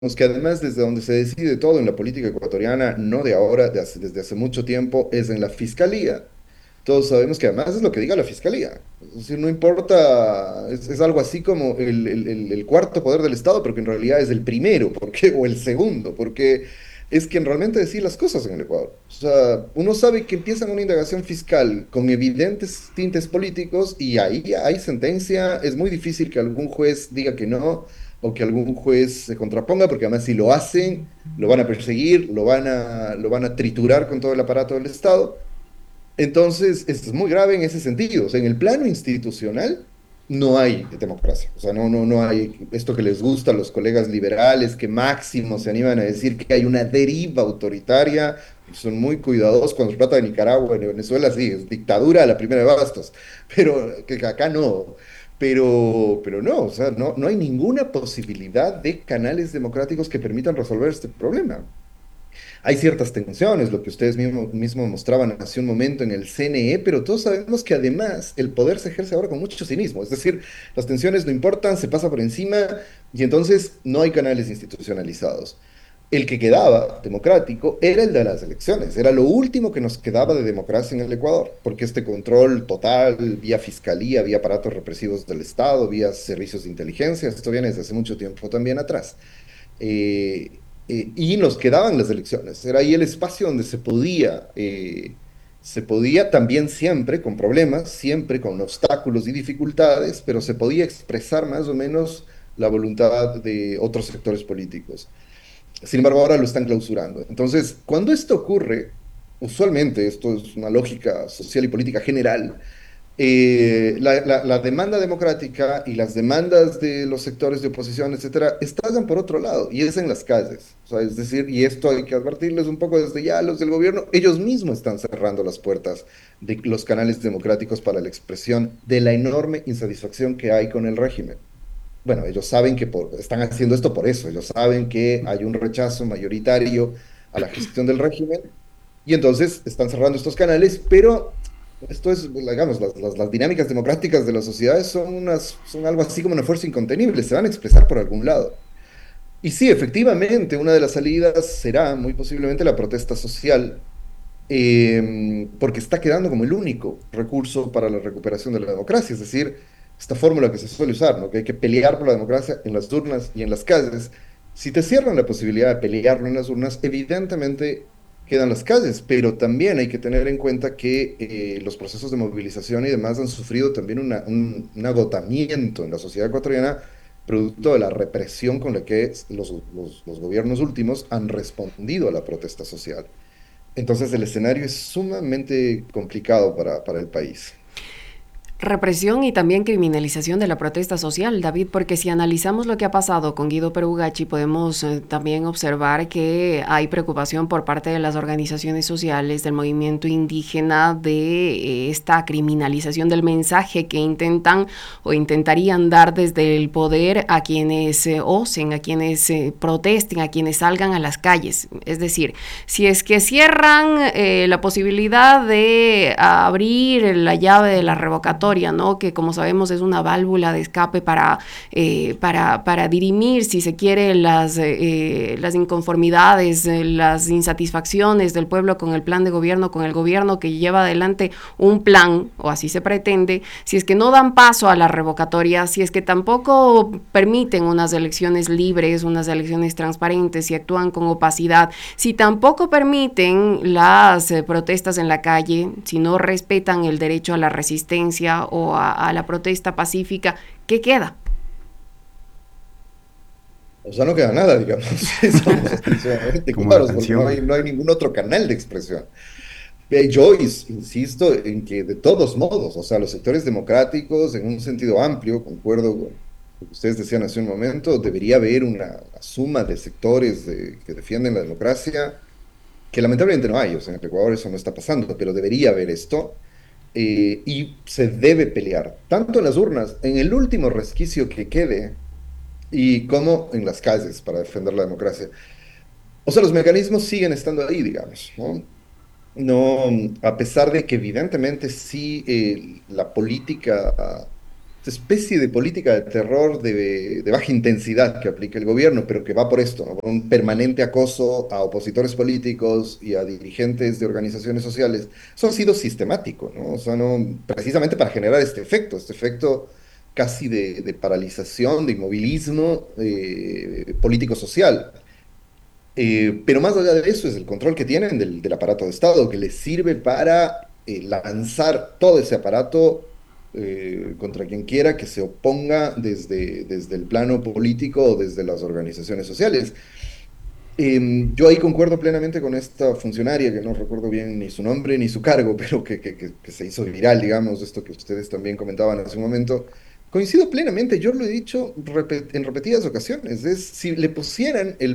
que además desde donde se decide todo en la política ecuatoriana, no de ahora, desde hace mucho tiempo, es en la fiscalía. Todos sabemos que además es lo que diga la fiscalía. Es decir, no importa, es algo así como el cuarto poder del Estado, pero que en realidad es el primero, o el segundo, porque es quien realmente decide las cosas en el Ecuador. O sea, uno sabe que empiezan una indagación fiscal con evidentes tintes políticos y ahí hay sentencia. Es muy difícil que algún juez diga que no o que algún juez se contraponga, porque además si lo hacen, lo van a perseguir, lo van a triturar con todo el aparato del Estado. Entonces, esto es muy grave en ese sentido. O sea, en el plano institucional no hay democracia. O sea, no hay esto que les gusta a los colegas liberales, que máximo se animan a decir que hay una deriva autoritaria. Son muy cuidadosos cuando se trata de Nicaragua, en Venezuela sí, es dictadura a la primera de bastos, pero que acá no. Pero no, o sea, no hay ninguna posibilidad de canales democráticos que permitan resolver este problema. Hay ciertas tensiones, lo que ustedes mismos mostraban hace un momento en el CNE, pero todos sabemos que además el poder se ejerce ahora con mucho cinismo. Es decir, las tensiones no importan, se pasa por encima y entonces no hay canales institucionalizados. El que quedaba democrático era el de las elecciones, era lo último que nos quedaba de democracia en el Ecuador, porque este control total, vía fiscalía, vía aparatos represivos del Estado, vía servicios de inteligencia, esto viene desde hace mucho tiempo también atrás. Y nos quedaban las elecciones. Era ahí el espacio donde se podía también siempre con problemas, siempre con obstáculos y dificultades, pero se podía expresar más o menos la voluntad de otros sectores políticos. Sin embargo, ahora lo están clausurando. Entonces, cuando esto ocurre, usualmente, esto es una lógica social y política general, la demanda democrática y las demandas de los sectores de oposición, etcétera, estallan por otro lado, y es en las calles. O sea, es decir, y esto hay que advertirles un poco desde ya a los del gobierno, ellos mismos están cerrando las puertas de los canales democráticos para la expresión de la enorme insatisfacción que hay con el régimen. Bueno, ellos saben que están haciendo esto por eso, ellos saben que hay un rechazo mayoritario a la gestión del régimen y entonces están cerrando estos canales, pero esto es, digamos, las dinámicas democráticas de las sociedades son algo así como una fuerza incontenible, se van a expresar por algún lado. Y sí, efectivamente, una de las salidas será muy posiblemente la protesta social, porque está quedando como el único recurso para la recuperación de la democracia, es decir, esta fórmula que se suele usar, ¿no? Que hay que pelear por la democracia en las urnas y en las calles. Si te cierran la posibilidad de pelearlo en las urnas, evidentemente quedan las calles, pero también hay que tener en cuenta que los procesos de movilización y demás han sufrido también un agotamiento en la sociedad ecuatoriana, producto de la represión con la que los gobiernos últimos han respondido a la protesta social. Entonces el escenario es sumamente complicado para el país. Represión y también criminalización de la protesta social, David, porque si analizamos lo que ha pasado con Guido Perugachi, podemos también observar que hay preocupación por parte de las organizaciones sociales, del movimiento indígena, de esta criminalización del mensaje que intentan o intentarían dar desde el poder a quienes osen, a quienes protesten, a quienes salgan a las calles. Es decir, si es que cierran la posibilidad de abrir la llave de la revocatoria, ¿no? Que como sabemos es una válvula de escape para dirimir, si se quiere, las inconformidades, las insatisfacciones del pueblo con el plan de gobierno, con el gobierno que lleva adelante un plan, o así se pretende, si es que no dan paso a la revocatoria, si es que tampoco permiten unas elecciones libres, unas elecciones transparentes, si actúan con opacidad, si tampoco permiten las protestas en la calle, si no respetan el derecho a la resistencia o a la protesta pacífica, ¿qué queda? O sea, no queda nada, digamos. Somos sumamente Como la claros porque canción. no hay ningún otro canal de expresión. Yo insisto en que de todos modos, o sea, los sectores democráticos, en un sentido amplio, concuerdo con lo que ustedes decían hace un momento, debería haber una suma de sectores que defienden la democracia, que lamentablemente no hay, o sea, en el Ecuador eso no está pasando, pero debería haber esto, y se debe pelear, tanto en las urnas, en el último resquicio que quede, y como en las calles para defender la democracia. O sea, los mecanismos siguen estando ahí, digamos, ¿no? No, a pesar de que evidentemente sí la política especie de política de terror de baja intensidad que aplica el gobierno, pero que va por esto, ¿no? Por un permanente acoso a opositores políticos y a dirigentes de organizaciones sociales. Eso ha sido sistemático, ¿no? O sea, no, precisamente para generar este efecto casi de paralización, de inmovilismo político-social. Pero más allá de eso es el control que tienen del aparato de Estado, que les sirve para lanzar todo ese aparato contra quien quiera que se oponga desde el plano político o desde las organizaciones sociales. Yo ahí concuerdo plenamente con esta funcionaria, que no recuerdo bien ni su nombre ni su cargo, pero que se hizo viral, digamos, esto que ustedes también comentaban hace un momento. Coincido plenamente, yo lo he dicho en repetidas ocasiones, es si le pusieran el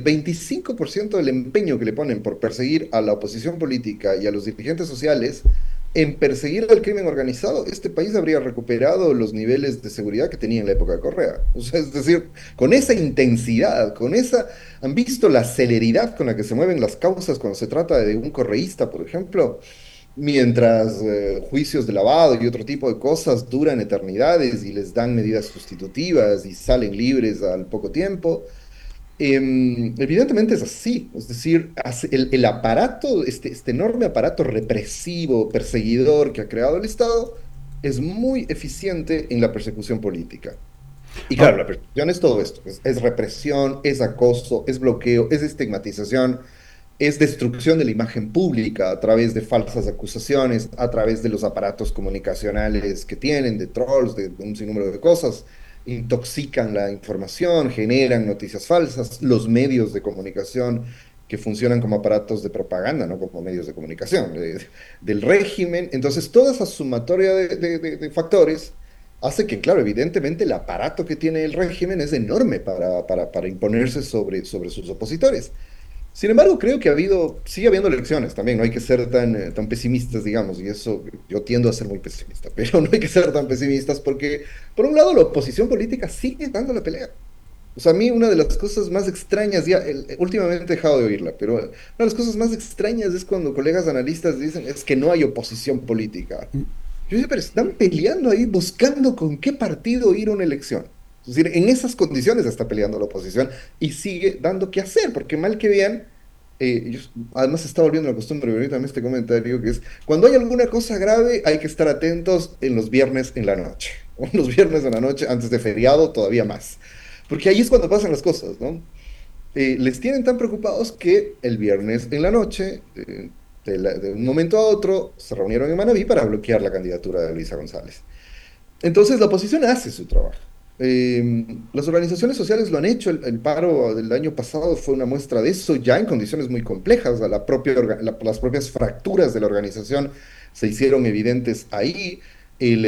25% del empeño que le ponen por perseguir a la oposición política y a los dirigentes sociales, en perseguir al crimen organizado, este país habría recuperado los niveles de seguridad que tenía en la época de Correa. O sea, es decir, con esa intensidad, con esa ¿Han visto la celeridad con la que se mueven las causas cuando se trata de un correísta, por ejemplo? Mientras juicios de lavado y otro tipo de cosas duran eternidades y les dan medidas sustitutivas y salen libres al poco tiempo. Evidentemente es así, es decir, el aparato, este enorme aparato represivo, perseguidor que ha creado el Estado, es muy eficiente en la persecución política. Y Ahora, claro, la persecución es todo esto, es represión, es acoso, es bloqueo, es estigmatización, es destrucción de la imagen pública a través de falsas acusaciones, a través de los aparatos comunicacionales que tienen, de trolls, de un sinnúmero de cosas, intoxican la información, generan noticias falsas, los medios de comunicación que funcionan como aparatos de propaganda, no como medios de comunicación del régimen. Entonces, toda esa sumatoria de factores hace que, claro, evidentemente el aparato que tiene el régimen es enorme para imponerse sobre sus opositores. Sin embargo, creo que sigue habiendo elecciones también, no hay que ser tan pesimistas, digamos, y eso yo tiendo a ser muy pesimista, pero no hay que ser tan pesimistas porque, por un lado, la oposición política sigue dando la pelea. O sea, a mí una de las cosas más extrañas, últimamente he dejado de oírla, pero una de las cosas más extrañas es cuando colegas analistas dicen es que no hay oposición política. Yo digo, pero están peleando ahí buscando con qué partido ir a una elección. Es decir, en esas condiciones está peleando la oposición y sigue dando qué hacer, porque mal que vean, además se está volviendo la costumbre, ahorita también este comentario, que es, cuando hay alguna cosa grave hay que estar atentos en los viernes en la noche, o los viernes en la noche antes de feriado todavía más, porque ahí es cuando pasan las cosas, ¿no? Les tienen tan preocupados que el viernes en la noche, de un momento a otro, se reunieron en Manabí para bloquear la candidatura de Luisa González. Entonces la oposición hace su trabajo. Las organizaciones sociales lo han hecho, el paro del año pasado fue una muestra de eso, ya en condiciones muy complejas, las propias fracturas de la organización se hicieron evidentes ahí. El,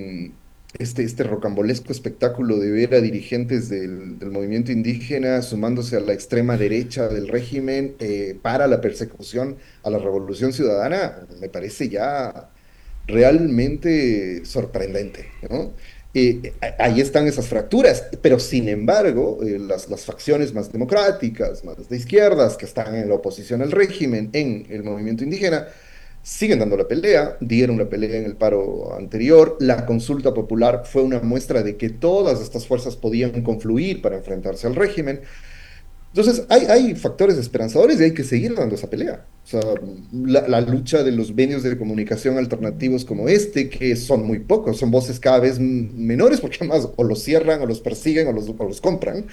este rocambolesco espectáculo de ver a dirigentes del movimiento indígena sumándose a la extrema derecha del régimen para la persecución a la revolución ciudadana, me parece ya realmente sorprendente, ¿no? Ahí están esas fracturas, pero sin embargo, las facciones más democráticas, más de izquierdas, que están en la oposición al régimen, en el movimiento indígena, siguen dando la pelea, dieron la pelea en el paro anterior, la consulta popular fue una muestra de que todas estas fuerzas podían confluir para enfrentarse al régimen. Entonces, hay factores esperanzadores y hay que seguir dando esa pelea. O sea, la lucha de los medios de comunicación alternativos como este, que son muy pocos, son voces cada vez menores, porque además o los cierran, o los persiguen, o los compran,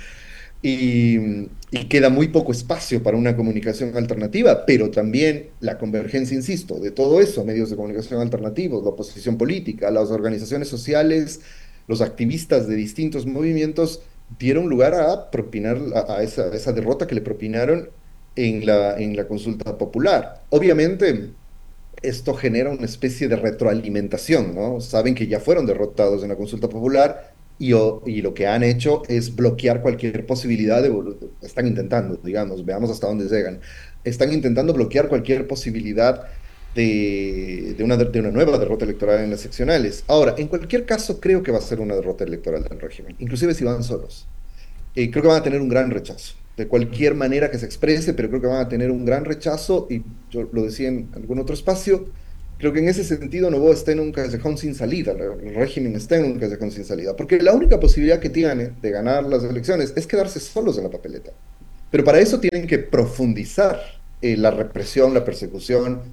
y queda muy poco espacio para una comunicación alternativa, pero también la convergencia, insisto, de todo eso, medios de comunicación alternativos, la oposición política, las organizaciones sociales, los activistas de distintos movimientos, dieron lugar a propinar a esa derrota que le propinaron en la consulta popular. Obviamente, esto genera una especie de retroalimentación, ¿no? Saben que ya fueron derrotados en la consulta popular y lo que han hecho es bloquear cualquier posibilidad están intentando, digamos, veamos hasta dónde llegan, están intentando bloquear cualquier posibilidad de una nueva derrota electoral en las seccionales. Ahora, en cualquier caso, creo que va a ser una derrota electoral del régimen, inclusive si van solos. Creo que van a tener un gran rechazo, de cualquier manera que se exprese, pero creo que van a tener un gran rechazo, y yo lo decía en algún otro espacio, Creo que en ese sentido Noboa está en un callejón sin salida, el régimen está en un callejón sin salida, porque la única posibilidad que tiene de ganar las elecciones es quedarse solos en la papeleta. Pero para eso tienen que profundizar la represión, la persecución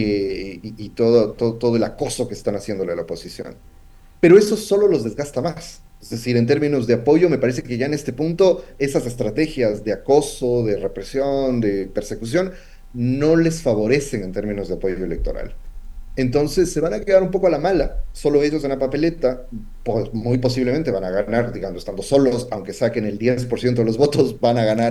y todo el acoso que están haciéndole a la oposición. Pero eso solo los desgasta más. Es decir, en términos de apoyo, me parece que ya en este punto esas estrategias de acoso, de represión, de persecución, no les favorecen en términos de apoyo electoral. Entonces se van a quedar un poco a la mala, solo ellos en la papeleta, pues muy posiblemente van a ganar, digamos, estando solos, aunque saquen el 10% de los votos, van a ganar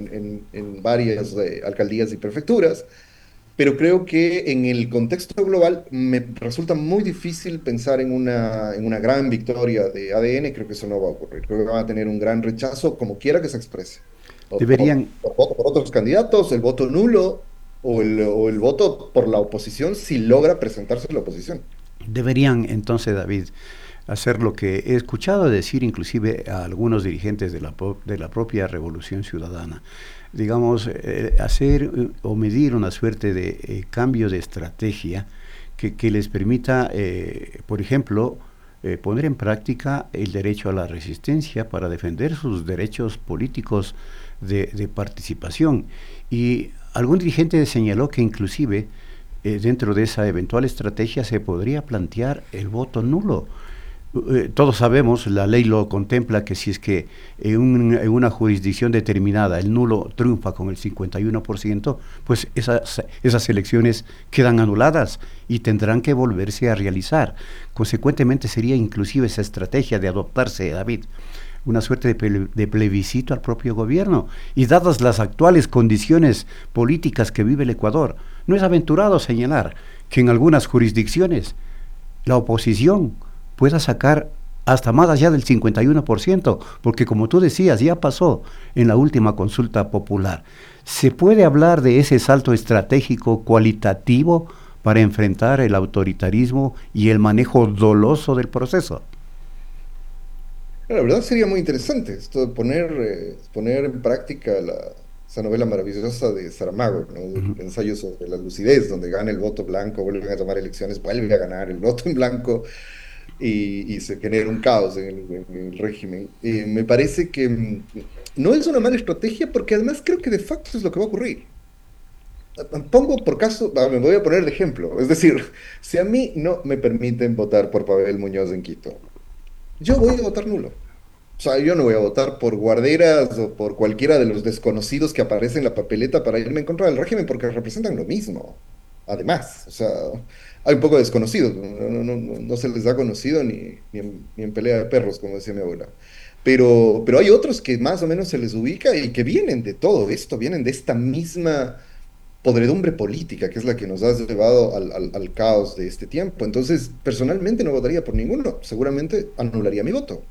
en varias alcaldías y prefecturas, pero creo que en el contexto global me resulta muy difícil pensar en una gran victoria de ADN, creo que eso no va a ocurrir, creo que van a tener un gran rechazo como quiera que se exprese, Deberían, por voto por otros candidatos, el voto nulo o el voto por la oposición si logra presentarse la oposición. deberían entonces, David, hacer lo que he escuchado decir inclusive a algunos dirigentes de la propia Revolución Ciudadana. Digamos, hacer o medir una suerte de cambio de estrategia que les permita, por ejemplo, poner en práctica el derecho a la resistencia para defender sus derechos políticos de participación. Y algún dirigente señaló que inclusive dentro de esa eventual estrategia se podría plantear el voto nulo. Todos sabemos, la ley lo contempla, que si es que en una jurisdicción determinada el nulo triunfa con el 51%, pues esas elecciones quedan anuladas y tendrán que volverse a realizar. Consecuentemente sería inclusive esa estrategia de adoptarse, David, una suerte de plebiscito al propio gobierno. Y dadas las actuales condiciones políticas que vive el Ecuador, no es aventurado señalar que en algunas jurisdicciones la oposición pueda sacar hasta más allá del 51%, porque como tú decías, ya pasó en la última consulta popular. ¿Se puede hablar de ese salto estratégico cualitativo para enfrentar el autoritarismo y el manejo doloso del proceso? La verdad sería muy interesante esto de poner en práctica esa novela maravillosa de Saramago, ¿no? El Ujú. ensayo sobre la lucidez, donde gana el voto blanco, vuelven a tomar elecciones, vuelve a ganar el voto en blanco y se genera un caos en el régimen. Me parece que no es una mala estrategia porque además creo que de facto es lo que va a ocurrir. Pongo por caso, me voy a poner de ejemplo, es decir, si a mí no me permiten votar por Pavel Muñoz en Quito, yo voy a votar nulo. O sea, yo no voy a votar por guarderas o por cualquiera de los desconocidos que aparecen en la papeleta para irme en contra del régimen porque representan lo mismo. Además, o sea, hay un poco de desconocidos, no se les da conocido ni en pelea de perros, como decía mi abuela. Pero hay otros que más o menos se les ubica y que vienen de todo esto, vienen de esta misma podredumbre política, que es la que nos ha llevado al caos de este tiempo. Entonces, personalmente no votaría por ninguno, seguramente anularía mi voto.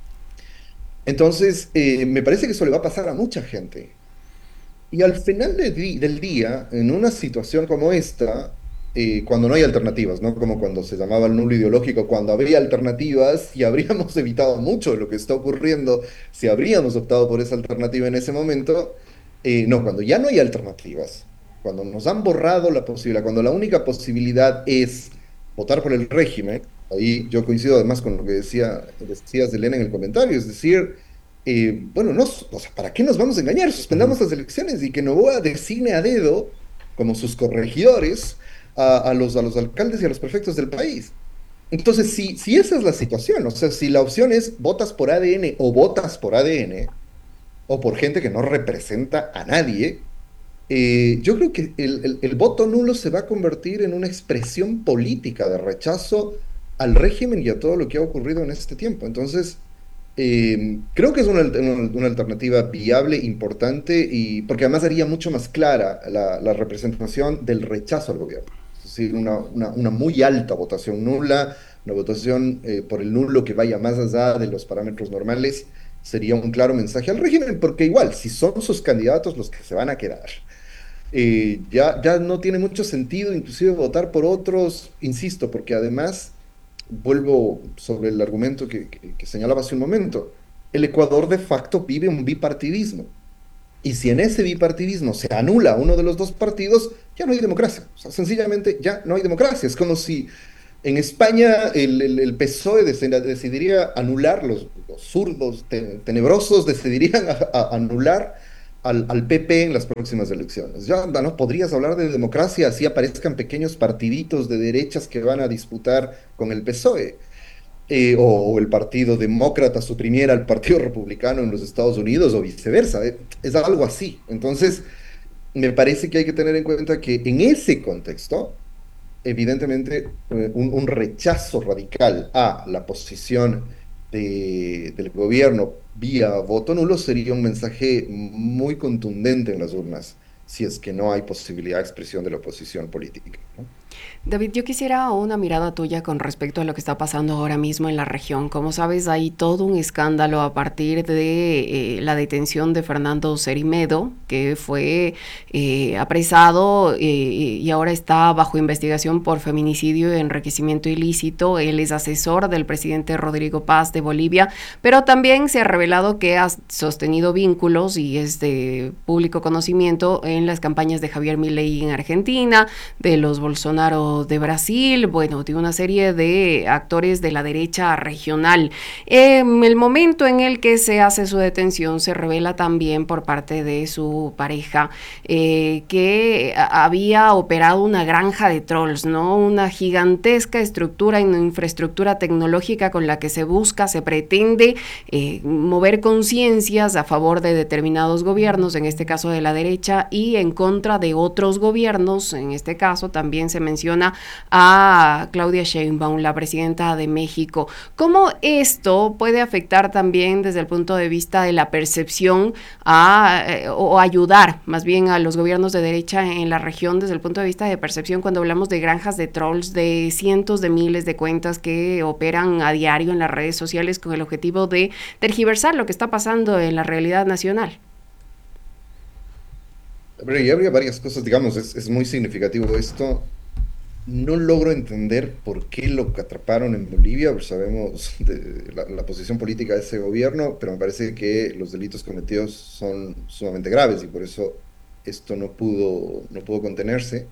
Entonces, me parece que eso le va a pasar a mucha gente. Y al final del día, en una situación como esta, cuando no hay alternativas, ¿no? Como cuando se llamaba el nulo ideológico, cuando habría alternativas y habríamos evitado mucho de lo que está ocurriendo si habríamos optado por esa alternativa en ese momento, no, cuando ya no hay alternativas, cuando nos han borrado la posibilidad, cuando la única posibilidad es votar por el régimen, ahí yo coincido además con lo que decías de Elena en el comentario, es decir, bueno, no, o sea, ¿para qué nos vamos a engañar? Ujú. Suspendamos las elecciones y que Noboa designe a dedo como sus corregidores a los alcaldes y a los prefectos del país. Entonces, si esa es la situación, o sea, si la opción es votas por ADN o votas por ADN, o por gente que no representa a nadie, yo creo que el voto nulo se va a convertir en una expresión política de rechazo al régimen y a todo lo que ha ocurrido en este tiempo. Entonces, creo que es una alternativa viable, importante, y porque además haría mucho más clara la representación del rechazo al gobierno. Es decir, una muy alta votación nula, una votación por el nulo que vaya más allá de los parámetros normales, sería un claro mensaje al régimen, porque igual, si son sus candidatos los que se van a quedar, ya no tiene mucho sentido inclusive votar por otros, insisto, porque además vuelvo sobre el argumento que señalaba hace un momento. El Ecuador de facto vive un bipartidismo. Y si en ese bipartidismo se anula uno de los dos partidos, ya no hay democracia. O sea, sencillamente ya no hay democracia. Es como si en España el PSOE decidiría anular, los zurdos tenebrosos decidirían anular al PP en las próximas elecciones. Ya no podrías hablar de democracia así aparezcan pequeños partiditos de derechas que van a disputar con el PSOE. O el Partido Demócrata suprimiera al Partido Republicano en los Estados Unidos o viceversa. Es algo así. Entonces, me parece que hay que tener en cuenta que en ese contexto, evidentemente, un rechazo radical a la posición del gobierno vía voto nulo sería un mensaje muy contundente en las urnas, si es que no hay posibilidad de expresión de la oposición política, ¿no? David, yo quisiera una mirada tuya con respecto a lo que está pasando ahora mismo en la región. Como sabes, hay todo un escándalo a partir de la detención de Fernando Cerimedo, que fue apresado y ahora está bajo investigación por feminicidio y enriquecimiento ilícito. Él es asesor del presidente Rodrigo Paz de Bolivia, pero también se ha revelado que ha sostenido vínculos y es de público conocimiento en las campañas de Javier Milei en Argentina, de los Bolsonaro de Brasil, bueno, de una serie de actores de la derecha regional. El momento en el que se hace su detención se revela también por parte de su pareja que había operado una granja de trolls, ¿no? Una gigantesca estructura y infraestructura tecnológica con la que se busca, se pretende mover conciencias a favor de determinados gobiernos, en este caso de la derecha, y en contra de otros gobiernos. En este caso también se menciona a Claudia Sheinbaum, la presidenta de México. ¿Cómo esto puede afectar también desde el punto de vista de la percepción o ayudar más bien a los gobiernos de derecha en la región desde el punto de vista de percepción cuando hablamos de granjas de trolls, de cientos de miles de cuentas que operan a diario en las redes sociales con el objetivo de tergiversar lo que está pasando en la realidad nacional? Pero y habría varias cosas, digamos, es muy significativo esto. No logro entender por qué lo atraparon en Bolivia, pues sabemos de la posición política de ese gobierno, pero me parece que los delitos cometidos son sumamente graves y por eso esto no pudo contenerse.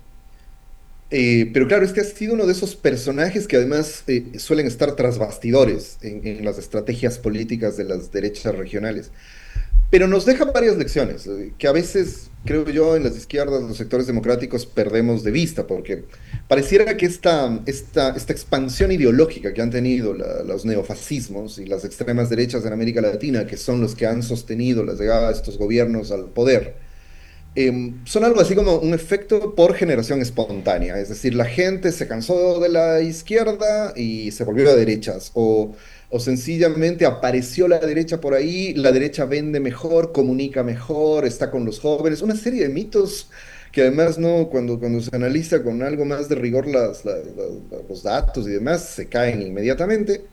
Pero claro, es que ha sido uno de esos personajes que además suelen estar tras bastidores en las estrategias políticas de las derechas regionales. Pero nos deja varias lecciones, que a veces, creo yo, en las izquierdas, los sectores democráticos perdemos de vista, porque pareciera que esta expansión ideológica que han tenido los neofascismos y las extremas derechas en América Latina, que son los que han sostenido la llegada de estos gobiernos al poder, son algo así como un efecto por generación espontánea, es decir, la gente se cansó de la izquierda y se volvió a derechas, o sencillamente apareció la derecha por ahí, la derecha vende mejor, comunica mejor, está con los jóvenes, una serie de mitos que además no, cuando se analiza con algo más de rigor los datos y demás, se caen inmediatamente.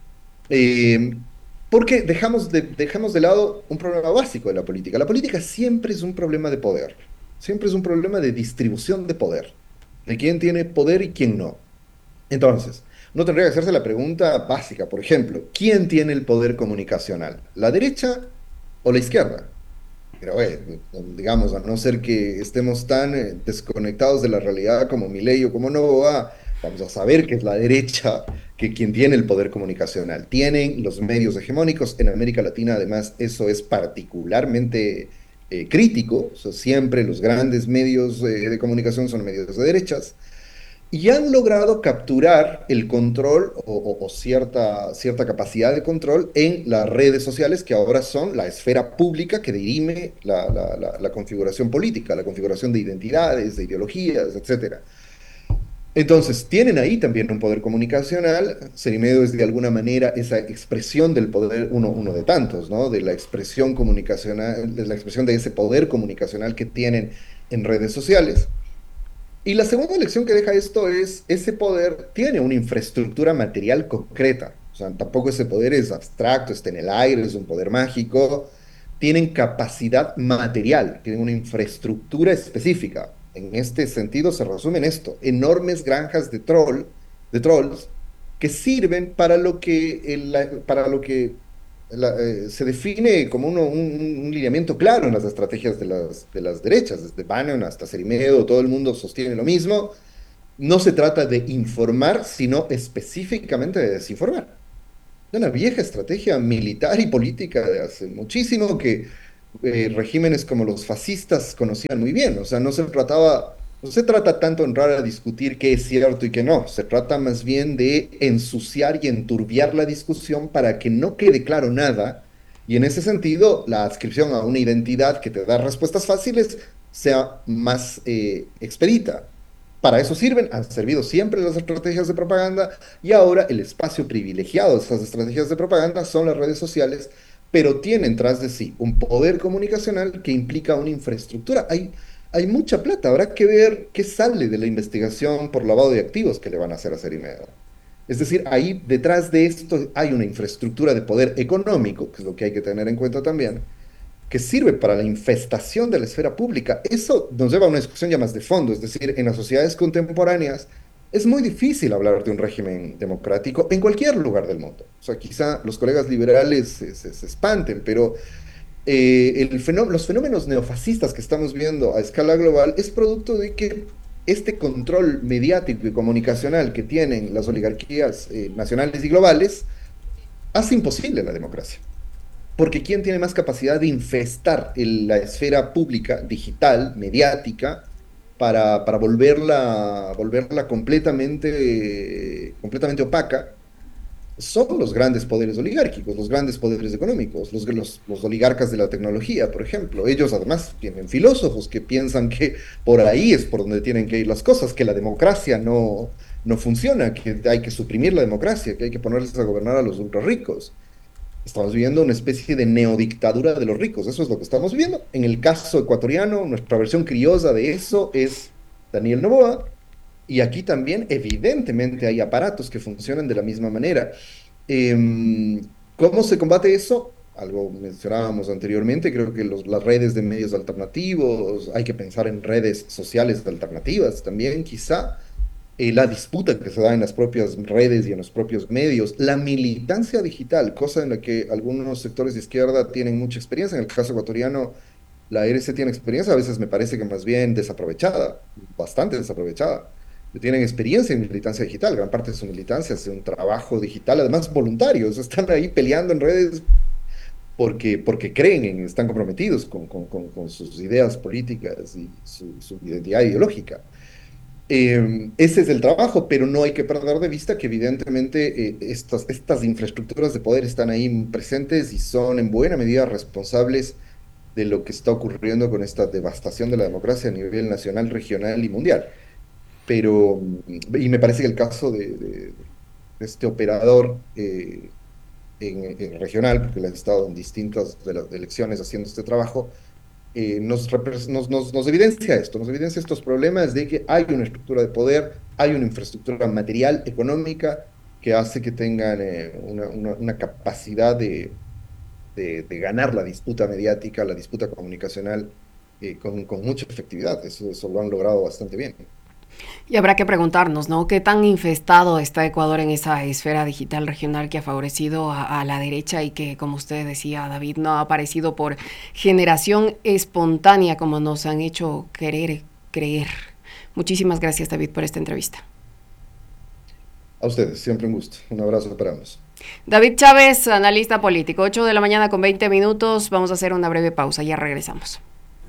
Eh, Porque dejamos de lado un problema básico de la política. La política siempre es un problema de poder, siempre es un problema de distribución de poder, de quién tiene poder y quién no. Entonces, uno tendría que hacerse la pregunta básica, por ejemplo, ¿quién tiene el poder comunicacional? ¿La derecha o la izquierda? Pero, digamos, a no ser que estemos tan desconectados de la realidad como Milei o como Novoa, vamos a saber que es la derecha que quien tiene el poder comunicacional. Tienen los medios hegemónicos. En América Latina, además, eso es particularmente crítico. O sea, siempre los grandes medios de comunicación son medios de derechas y han logrado capturar el control o cierta capacidad de control en las redes sociales que ahora son la esfera pública que dirime la configuración política, la configuración de identidades, de ideologías, etcétera. Entonces, tienen ahí también un poder comunicacional. Cerimedo es de alguna manera esa expresión del poder, uno de tantos, ¿no? De la expresión comunicacional, de la expresión de ese poder comunicacional que tienen en redes sociales. Y la segunda lección que deja esto es, ese poder tiene una infraestructura material concreta. O sea, tampoco ese poder es abstracto, está en el aire, es un poder mágico. Tienen capacidad material, tienen una infraestructura específica. En este sentido se resume en esto, enormes granjas de trolls, que sirven para lo que se define como un lineamiento claro en las estrategias de las derechas, desde Bannon hasta Cerimedo, todo el mundo sostiene lo mismo. No se trata de informar, sino específicamente de desinformar. Es una vieja estrategia militar y política de hace muchísimo que regímenes como los fascistas conocían muy bien. O sea, no se trata tanto de entrar a discutir qué es cierto y qué no. Se trata más bien de ensuciar y enturbiar la discusión para que no quede claro nada. Y en ese sentido, la adscripción a una identidad que te da respuestas fáciles sea más expedita. Para eso sirven, han servido siempre las estrategias de propaganda y ahora el espacio privilegiado de esas estrategias de propaganda son las redes sociales, pero tienen tras de sí un poder comunicacional que implica una infraestructura. Hay mucha plata, habrá que ver qué sale de la investigación por lavado de activos que le van a hacer a Cerimedo. Es decir, ahí detrás de esto hay una infraestructura de poder económico, que es lo que hay que tener en cuenta también, que sirve para la infestación de la esfera pública. Eso nos lleva a una discusión ya más de fondo, es decir, en las sociedades contemporáneas es muy difícil hablar de un régimen democrático en cualquier lugar del mundo. O sea, quizá los colegas liberales se espanten, pero los fenómenos neofascistas que estamos viendo a escala global es producto de que este control mediático y comunicacional que tienen las oligarquías nacionales y globales hace imposible la democracia. Porque ¿quién tiene más capacidad de infestar la esfera pública, digital, mediática, para volverla completamente opaca? Son los grandes poderes oligárquicos, los grandes poderes económicos, los oligarcas de la tecnología, por ejemplo. Ellos además tienen filósofos que piensan que por ahí es por donde tienen que ir las cosas, que la democracia no funciona, que hay que suprimir la democracia, que hay que ponerles a gobernar a los ultra ricos. Estamos viviendo una especie de neodictadura de los ricos, eso es lo que estamos viviendo. En el caso ecuatoriano, nuestra versión criolla de eso es Daniel Noboa, y aquí también evidentemente hay aparatos que funcionan de la misma manera. ¿Cómo se combate eso? Algo mencionábamos anteriormente, creo que las redes de medios alternativos, hay que pensar en redes sociales alternativas también, quizá. La disputa que se da en las propias redes y en los propios medios, la militancia digital, cosa en la que algunos sectores de izquierda tienen mucha experiencia. En el caso ecuatoriano, la RC tiene experiencia, a veces me parece que más bien desaprovechada, bastante desaprovechada. Tienen experiencia en militancia digital, gran parte de su militancia hace un trabajo digital, además voluntarios, están ahí peleando en redes porque creen, están comprometidos con sus ideas políticas y su identidad ideológica. Ese es el trabajo, pero no hay que perder de vista que evidentemente estas infraestructuras de poder están ahí presentes y son en buena medida responsables de lo que está ocurriendo con esta devastación de la democracia a nivel nacional, regional y mundial. Y me parece que el caso de este operador en regional, porque él ha estado en distintas de las elecciones haciendo este trabajo, nos evidencia esto, nos evidencia estos problemas de que hay una estructura de poder, hay una infraestructura material, económica, que hace que tengan una capacidad de ganar la disputa mediática, la disputa comunicacional, con mucha efectividad. Eso lo han logrado bastante bien. Y habrá que preguntarnos, ¿no? ¿Qué tan infestado está Ecuador en esa esfera digital regional que ha favorecido a la derecha y que, como usted decía, David, no ha aparecido por generación espontánea como nos han hecho querer creer? Muchísimas gracias, David, por esta entrevista. A ustedes, siempre un gusto. Un abrazo para ambos. David Chávez, analista político, 8:20 a.m. Vamos a hacer una breve pausa, ya regresamos.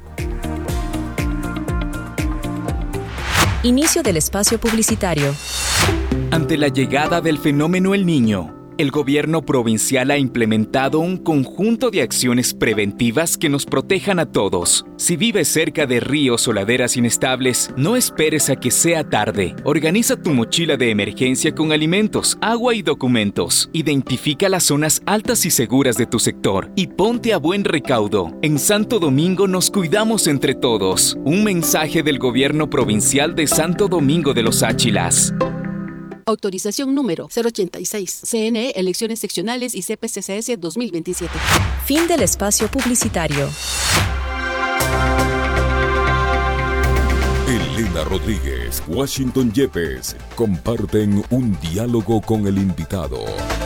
Inicio del espacio publicitario. Ante la llegada del fenómeno El Niño, el gobierno provincial ha implementado un conjunto de acciones preventivas que nos protejan a todos. Si vives cerca de ríos o laderas inestables, no esperes a que sea tarde. Organiza tu mochila de emergencia con alimentos, agua y documentos. Identifica las zonas altas y seguras de tu sector y ponte a buen recaudo. En Santo Domingo nos cuidamos entre todos. Un mensaje del gobierno provincial de Santo Domingo de los Áchilas. Autorización número 086. CNE, Elecciones Seccionales y CPCCS 2027. Fin del espacio publicitario. Elena Rodríguez, Washington Yepes comparten un diálogo con el invitado.